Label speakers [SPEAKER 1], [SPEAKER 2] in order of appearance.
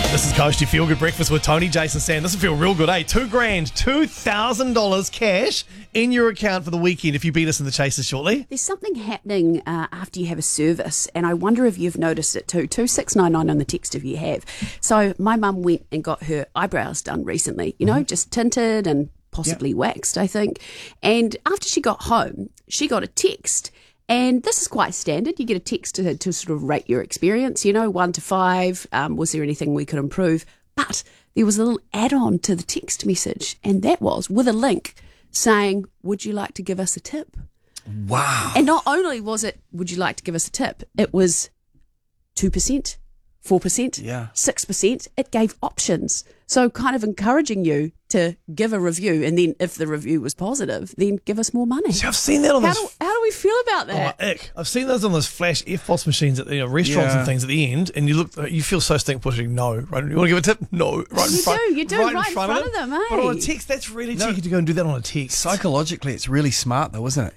[SPEAKER 1] This is Coasty Feel Good Breakfast with Tony, Jason, Sam. This will feel real good, eh? $2,000, $2,000 cash in your account for the weekend if you beat us in the Chasers shortly.
[SPEAKER 2] There's something happening after you have a service, and I wonder if you've noticed it too. 2699 on the text if you have. So my mum went and got her eyebrows done recently, just tinted and possibly waxed, I think. And after she got home, she got a text. And this is quite standard. You get a text to sort of rate your experience, 1 to 5. Was there anything we could improve? But there was a little add-on to the text message, and that was with a link saying, would you like to give us a tip?
[SPEAKER 3] Wow.
[SPEAKER 2] And not only was it, would you like to give us a tip, it was 2%, 4%, 6%. It gave options. So kind of encouraging you to give a review, and then if the review was positive, then give us more money.
[SPEAKER 1] See, I've seen that on
[SPEAKER 2] How do we feel about that?
[SPEAKER 1] Oh, ick. I've seen those on those flash FPOS machines at the restaurants and things at the end, and you feel so stink pushing. No, right? You want to give a tip? No, right in front.
[SPEAKER 2] You do, right in front of them, eh?
[SPEAKER 1] But on a text, that's really cheeky to go and do that on a text.
[SPEAKER 3] Psychologically, it's really smart though, isn't it?